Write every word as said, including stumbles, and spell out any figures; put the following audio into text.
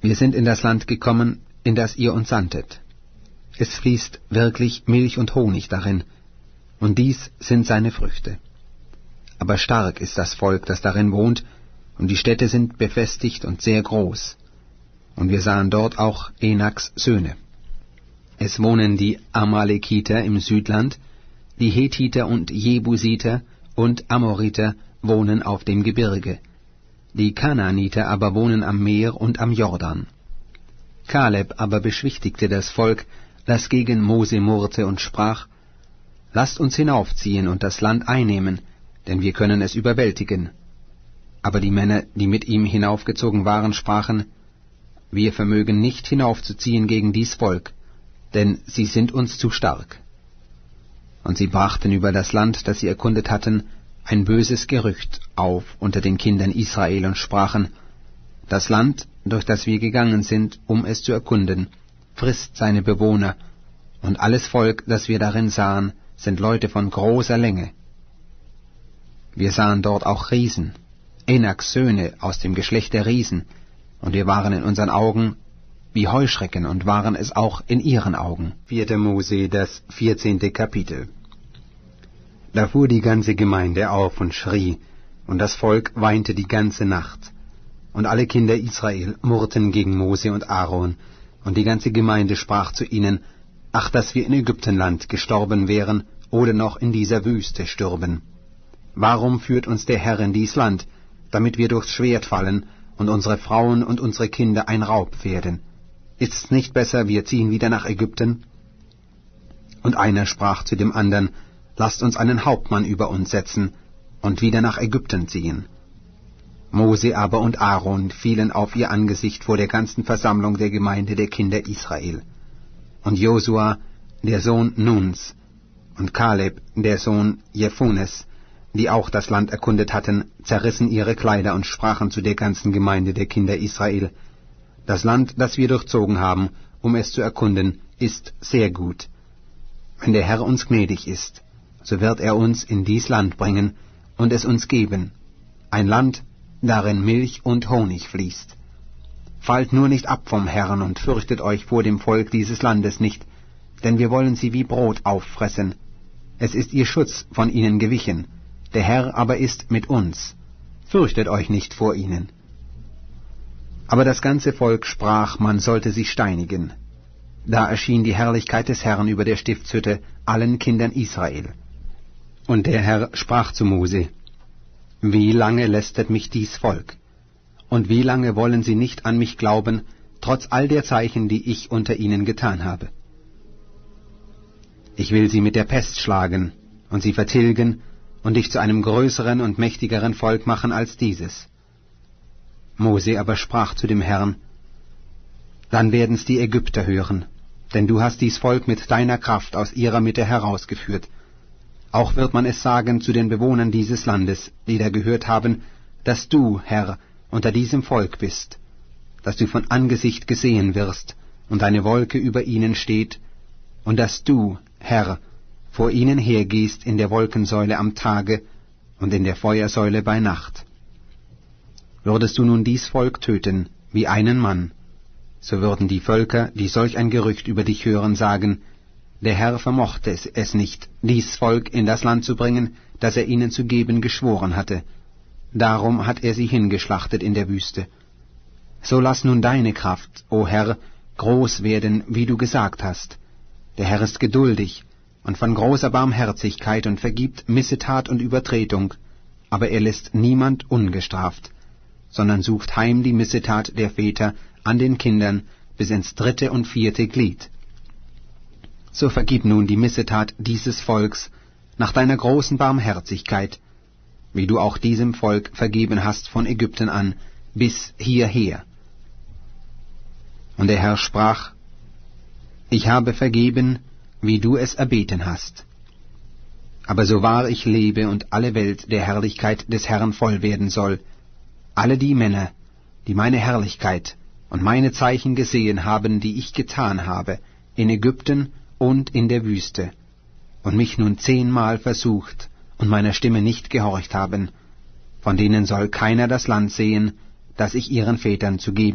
Wir sind in das Land gekommen, in das ihr uns sandtet. Es fließt wirklich Milch und Honig darin, und dies sind seine Früchte. Aber stark ist das Volk, das darin wohnt, und die Städte sind befestigt und sehr groß. Und wir sahen dort auch Enaks Söhne. Es wohnen die Amalekiter im Südland, die Hethiter und Jebusiter und Amoriter wohnen auf dem Gebirge. Die Kanaaniter aber wohnen am Meer und am Jordan. Kaleb aber beschwichtigte das Volk, das gegen Mose murrte und sprach: Lasst uns hinaufziehen und das Land einnehmen, denn wir können es überwältigen. Aber die Männer, die mit ihm hinaufgezogen waren, sprachen: Wir vermögen nicht hinaufzuziehen gegen dies Volk, denn sie sind uns zu stark. Und sie brachten über das Land, das sie erkundet hatten, ein böses Gerücht auf unter den Kindern Israel und sprachen: Das Land, durch das wir gegangen sind, um es zu erkunden, frisst seine Bewohner, und alles Volk, das wir darin sahen, sind Leute von großer Länge. Wir sahen dort auch Riesen, Enaks Söhne aus dem Geschlecht der Riesen, und wir waren in unseren Augen wie Heuschrecken und waren es auch in ihren Augen. Vierte Mose, das vierzehnte Kapitel. Da fuhr die ganze Gemeinde auf und schrie, und das Volk weinte die ganze Nacht. Und alle Kinder Israel murrten gegen Mose und Aaron, und die ganze Gemeinde sprach zu ihnen: Ach, dass wir in Ägyptenland gestorben wären oder noch in dieser Wüste stürben. Warum führt uns der Herr in dies Land, damit wir durchs Schwert fallen und unsere Frauen und unsere Kinder ein Raub werden? Ist's nicht besser, wir ziehen wieder nach Ägypten? Und einer sprach zu dem andern: Lasst uns einen Hauptmann über uns setzen und wieder nach Ägypten ziehen. Mose aber und Aaron fielen auf ihr Angesicht vor der ganzen Versammlung der Gemeinde der Kinder Israel. Und Josua, der Sohn Nuns, und Kaleb, der Sohn Jephunes, die auch das Land erkundet hatten, zerrissen ihre Kleider und sprachen zu der ganzen Gemeinde der Kinder Israel: Das Land, das wir durchzogen haben, um es zu erkunden, ist sehr gut. Wenn der Herr uns gnädig ist, so wird er uns in dies Land bringen und es uns geben, ein Land, darin Milch und Honig fließt. Fallt nur nicht ab vom Herrn und fürchtet euch vor dem Volk dieses Landes nicht, denn wir wollen sie wie Brot auffressen. Es ist ihr Schutz von ihnen gewichen, der Herr aber ist mit uns. Fürchtet euch nicht vor ihnen. Aber das ganze Volk sprach, man sollte sie steinigen. Da erschien die Herrlichkeit des Herrn über der Stiftshütte allen Kindern Israel. Und der Herr sprach zu Mose: Wie lange lästert mich dies Volk? Und wie lange wollen sie nicht an mich glauben, trotz all der Zeichen, die ich unter ihnen getan habe? Ich will sie mit der Pest schlagen und sie vertilgen und dich zu einem größeren und mächtigeren Volk machen als dieses. Mose aber sprach zu dem Herrn: Dann werden's die Ägypter hören, denn du hast dies Volk mit deiner Kraft aus ihrer Mitte herausgeführt. Auch wird man es sagen zu den Bewohnern dieses Landes, die da gehört haben, dass du, Herr, unter diesem Volk bist, dass du von Angesicht gesehen wirst und deine Wolke über ihnen steht, und dass du, Herr, vor ihnen hergehst in der Wolkensäule am Tage und in der Feuersäule bei Nacht. Würdest du nun dies Volk töten, wie einen Mann, so würden die Völker, die solch ein Gerücht über dich hören, sagen: Der Herr vermochte es, es nicht, dies Volk in das Land zu bringen, das er ihnen zu geben geschworen hatte. Darum hat er sie hingeschlachtet in der Wüste. So lass nun deine Kraft, o Herr, groß werden, wie du gesagt hast. Der Herr ist geduldig und von großer Barmherzigkeit und vergibt Missetat und Übertretung, aber er lässt niemand ungestraft, sondern sucht heim die Missetat der Väter an den Kindern bis ins dritte und vierte Glied. So vergib nun die Missetat dieses Volks nach deiner großen Barmherzigkeit, wie du auch diesem Volk vergeben hast von Ägypten an bis hierher. Und der Herr sprach: Ich habe vergeben, wie du es erbeten hast. Aber so wahr ich lebe und alle Welt der Herrlichkeit des Herrn voll werden soll, alle die Männer, die meine Herrlichkeit und meine Zeichen gesehen haben, die ich getan habe, in Ägypten und in der Wüste, und mich nun zehnmal versucht und meiner Stimme nicht gehorcht haben, von denen soll keiner das Land sehen, das ich ihren Vätern zu geben